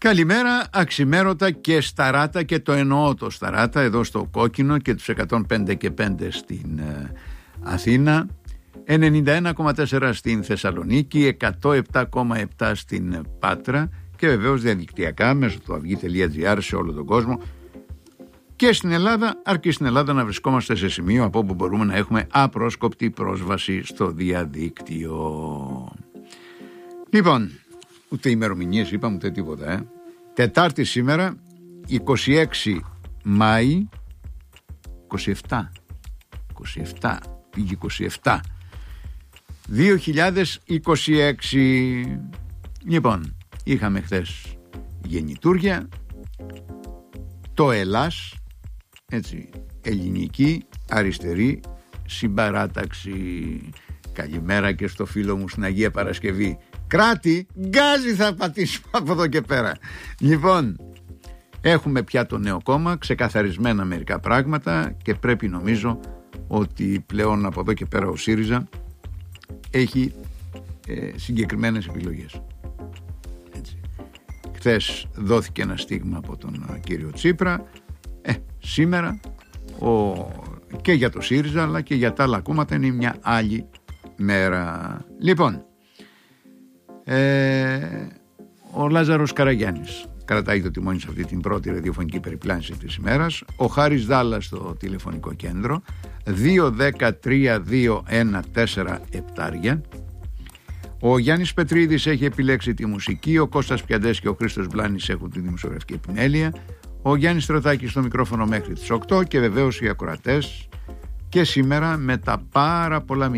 Καλημέρα, αξιμέρωτα και σταράτα, και το εννοώ το σταράτα, εδώ στο Κόκκινο και τους 105 και 5 στην Αθήνα, 91,4 στην Θεσσαλονίκη, 107,7 στην Πάτρα και βεβαίως διαδικτυακά μέσω του avygi.gr σε όλο τον κόσμο και στην Ελλάδα, αρκεί στην Ελλάδα να βρισκόμαστε σε σημείο από όπου μπορούμε να έχουμε απρόσκοπτη πρόσβαση στο διαδίκτυο. Λοιπόν, ούτε ημερομηνίες είπαμε ούτε τίποτα. Τετάρτη σήμερα, 26 Μάη, 27, πήγε 27, 2026. Λοιπόν, είχαμε χθες γεννητούρια, το Ελλάς, έτσι, ελληνική αριστερή συμπαράταξη. Καλημέρα και στο φίλο μου στην Αγία Παρασκευή. Κράτη, γκάζι θα πατήσουμε από εδώ και πέρα. Λοιπόν, έχουμε πια το νέο κόμμα, ξεκαθαρισμένα μερικά πράγματα και πρέπει, νομίζω, ότι πλέον από εδώ και πέρα ο ΣΥΡΙΖΑ έχει συγκεκριμένες επιλογές. Έτσι. Χθες δόθηκε ένα στίγμα από τον κύριο Τσίπρα. Σήμερα και για το ΣΥΡΙΖΑ αλλά και για τα άλλα κόμματα είναι μια άλλη μέρα. Λοιπόν, ο Λάζαρος Καραγιάννης κρατάει το τιμόνι σε αυτή την πρώτη ραδιοφωνική περιπλάνηση της ημέρας. Ο Χάρης Δάλλας στο τηλεφωνικό κέντρο, 2-10-3-2-1-4-7. Ο Γιάννης Πετρίδης έχει επιλέξει τη μουσική, ο Κώστας Πιαντές και ο Χρήστος Μπλάνης έχουν τη δημοσιογραφική επιμέλεια, ο Γιάννης Τρωτάκης στο μικρόφωνο μέχρι τις 8 και βεβαίως οι ακροατές και σήμερα με τα πάρα πολλά